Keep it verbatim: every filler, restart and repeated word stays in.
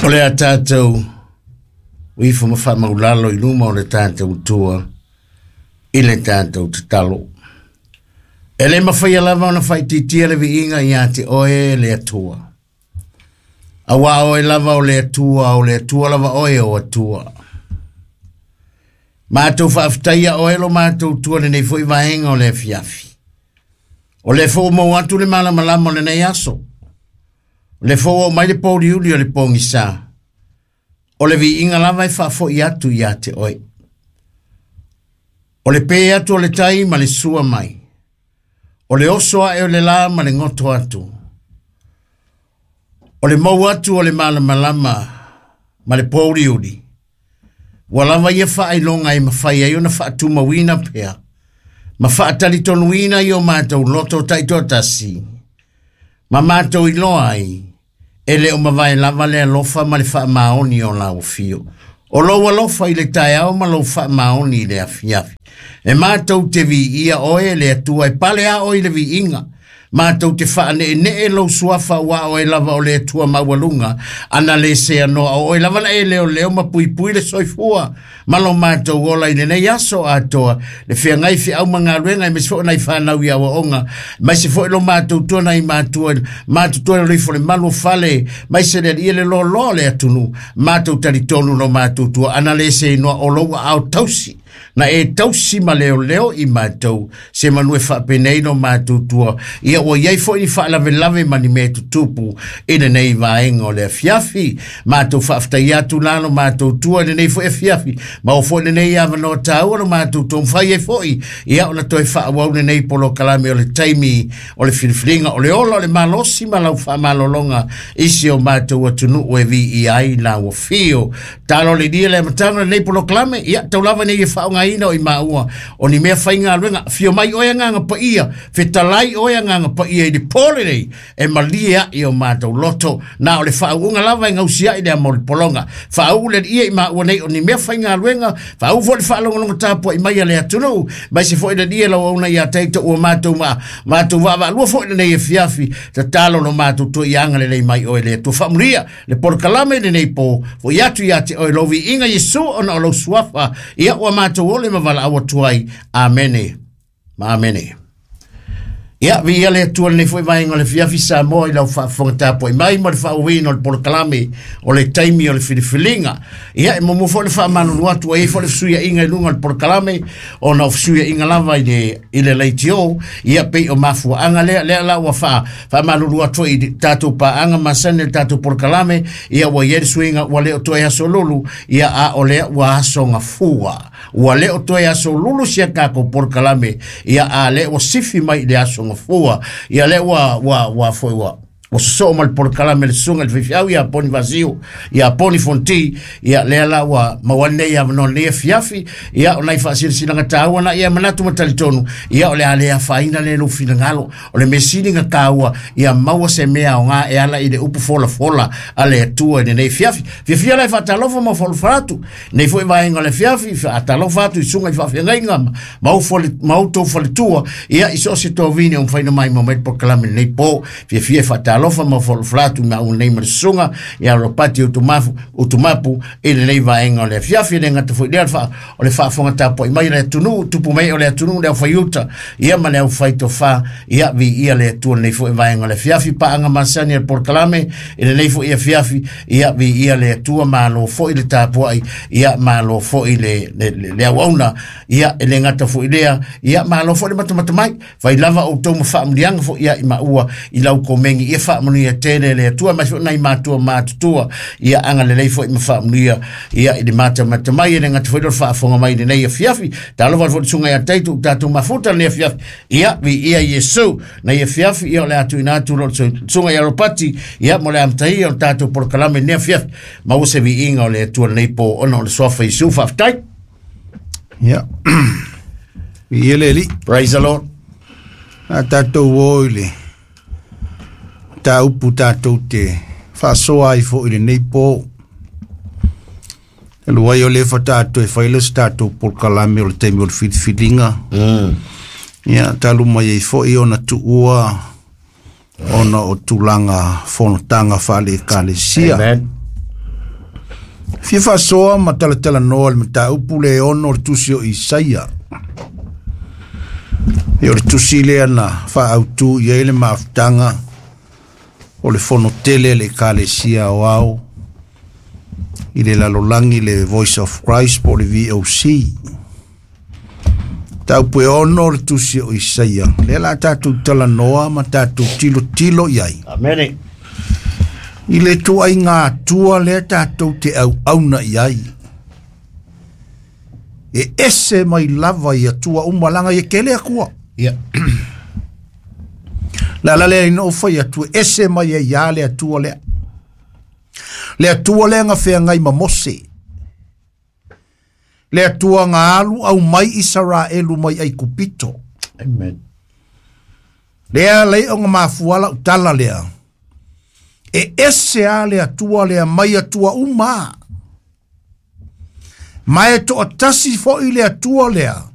O le a tātou, ui fu ma wha maulalo I luma o le tātou tua, I le tātou te talo. E le mawhai alava ona whai titia le vi inga I ate oe le atua. A wā oe lava o le atua, o le atua lava oe o atua. Mātou whaaftaia oe lo mātou tua le nei fwoi vahenga o le fiafi. O le fo mo atu le mala malama le nei aso. Le fo mai le pōri uli o le pōngi sā. O le vi inga lava I wha fo I atu I ate oi. O le pē atu o le tai ma le sua mai. O le osoa e o le la ma le ngoto atu. O le mau atu o le mala malama ma le pōri uli. Wa lava ia wha ai longa I mawhai ai ona wha atu mawina pēa. Ma wha atali tonuina I o mātou loto taito tasi. Ma mātou I loa ai. Ele o mawai lava le alofa ma le wha maoni o lau fio. O loa alofa I le tai au ma lau wha maoni le afiafi. E mātou te vi ia oe le atua e pale a oe le vi inga. Mātou te wha ne ne e lau suafa wa oe lava o le atua mawalunga. Ana le se anoa o oe lava na e leo leo ma pui pui le soifua. Malo mātou ola I nei aso atoa. Le whia ngai fi au mga ruenga I me se fo nai whanau I awa onga. Mai se fo ilo mātou tuana I mātua. Mātou tuana rifo le malu fale. Mai se le ia le lo lo le atunu. Mātou tari tonu no mātou tua. Ana le se inoa o loa au tausi. Na e tausi ma leo leo I mātou. Se manue whapenei no mātou tua. Ia o iai fo I wha lave lave mani me tutupu. Ine nei vaenga o le fiafi. Mātou whaafta I atu lano mātou tua. Ine nei fo e fiafi. Ma o fo nei ava no tau o mātou tō mwhai e foi. Ia o na toi wha awau nei polo kalame o le taimi. O le whiriwhiringa. O le ola o le malosi ma lau wha malolonga. Isi o mātou atunu o e vi I ai la o fio. Talo le dia le matanga nei polo kalame. Ia tau lava nei e wha nga ina o I maua. O ni mea whainga luenga. Fio mai oia nganga pa ia. Fetalai oia nganga pa ia I di pole nei. E malia I o mātou loto. Na o le whaunga lava I ngausia I le amori polonga. Whau le ia I maua nei. O ni mea whainga luenga. Whau fo le whaalonga tāpua I mai a le atunu. Mai se fo I le ia lau au nei a teita ua mātou ma. Mātou wā lua fo I le nei e fiafi. Ta talo no mātou to I anga le nei mai oe le. Tu whamuria. Le polokalame le nei po. Fo I atu I ate oe lovi inga Yesu ona o lau suafa. Ia ua mātou ole ma wala awa tuai. Amene. Ma amene. Ia, vi ia le tua le foi vai ngole fiafi sa mo I lau whaafonga tāpua I mai mo le whaawina o le polokalame o le taimi o le whiriwhilinga. Ia, e mo mo fo le whaamanu nuatu e fo le fsuia inga I lunga o le polokalame o na fsuia inga lava I le, I le leitio. Ia, pei o mafua anga lea, lea la ua wha, whaamanu nuatu I tātou pa anga masane tātou polokalame. Ia, ua ieri suinga ua leo toi aso lulu. Ia, a o lea ua aso nga fua. Ua leo toi aso lulu sia kako polokalame. Ia, a lea ua sifi mai le aso nga fua. Ia le wa wa wa foi wa o so mal por kala me sunga le fiau ia poni vazio ia poni fonti ia le la wa mawane ia no le fiafi ia ona fa sir sinanga taua na ia manatu matalitonu ia ole ale a faina le no finangalo o le mesininga kaua ia maua se mea o nga e ala I le upu fola fola ale tua ne nei fiafi fiafi la fa talofa mo fol fratu nei foi vai ngole fiafi fa talofa tu sunga fa finga mau fol mau to fol tua ia iso se to vini un faina mai moment por kala me nei po fiafi fa lofa ma fol flatu ma un nei mersunga ia lo pati utumafu utumapu ele nei va enga le fiafi le ngata foi le fa o le fa fonga tapo I mai le tunu tupu mai o le tunu le faiuta ia ma le faito fa ia vi ia le tu nei foi va enga le fiafi pa anga masani por kalame ele nei foi ia fiafi ia vi ia le tu ma lo foi le tapo ia ma lo foi le le le auna ia ele ngata foi le ia ma lo foi le matamata mai vai lava o to fa mlianga foi ia I maua I lau komengi ia fa manu ia tene le tua mai nai matua matua ia anga le leifo I mafa manu ia ia I de mata mata mai le ngata foi fa fonga mai le nei fiafi ta lo va sunga ia taitu tatu mafuta le fiafi ia vi ia Yesu na ia fiafi ia le atu ina tu lo sunga ia ropati ia mo le amtai o tatu por kalame ne fiafi ma o se vi inga le tu le po ono le sofa Yesu fa tai ia ia le li praise the Lord tatu woile ta upu tātou te whasoa I fo I le nei pō. E luai o le wha tātou e whailas tātou por kalame o le teimi o le whiriwhiringa. Ia, ta luma I fo I ona tu ua ona o tulanga whonotanga whale kāle sia. Amen. Fifa soa matala tala noa le mta upu le ono le tusi o Isaia. E o le tusi lea na wha autu i ele maafutanga o le fono tele le kalesia o au i le lalolangi le Voice of Christ po le V O C. Tau pue ono le tusi o Isaia. Le la tatu tala noa ma tatu tilo tilo iai. Amene. I le tua i ngā tua le tātou te au auna i ai. E ese mai lava i atua umalanga i kele akua. Yeah. La la le ino fai atua ese mai e ia le atua le. Le atua le nga whea ngai mamose. Le atua ngā alu au mai isara elu mai ai kupito. Amen. Lea lei o ngā mafuala utala lea. E ese a le atua le mai atua uma. Mai to atasi fo i le atua lea.